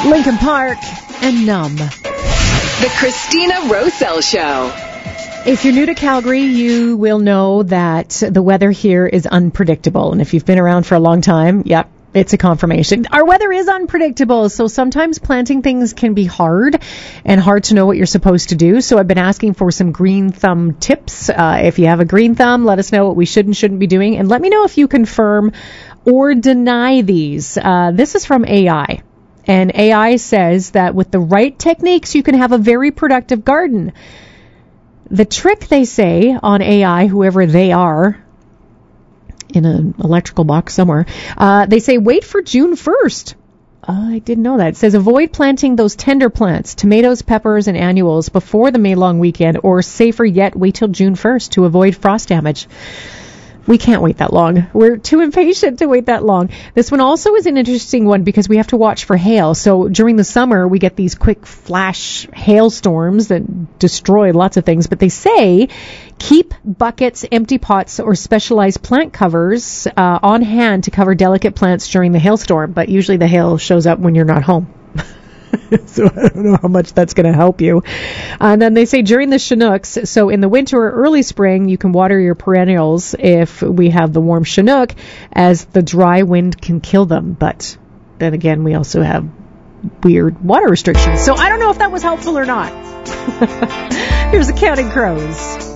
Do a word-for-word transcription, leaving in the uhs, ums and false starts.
Linkin Park and Numb. The Christina Roselle Show. If you're new to Calgary, you will know that the weather here is unpredictable. And if you've been around for a long time, yep, it's a confirmation. Our weather is unpredictable, so sometimes planting things can be hard and hard to know what you're supposed to do. So I've been asking for some green thumb tips. Uh, if you have a green thumb, let us know what we should and shouldn't be doing. And let me know if you confirm or deny these. Uh, this is from A I. And A I says that with the right techniques, you can have a very productive garden. The trick, they say, on A I, whoever they are, in an electrical box somewhere, uh, they say wait for June first. Uh, I didn't know that. It says avoid planting those tender plants, tomatoes, peppers, and annuals before the May long weekend, or safer yet, wait till June first to avoid frost damage. We can't wait that long. We're too impatient to wait that long. This one also is an interesting one because we have to watch for hail. So during the summer, we get these quick flash hailstorms that destroy lots of things. But they say keep buckets, empty pots, or specialized plant covers uh, on hand to cover delicate plants during the hailstorm. But usually the hail shows up when you're not home. So I don't know how much that's going to help you. And then they say during the Chinooks, so in the winter or early spring, you can water your perennials if we have the warm Chinook, as the dry wind can kill them. But then again, we also have weird water restrictions. So I don't know if that was helpful or not. Here's the Counting Crows.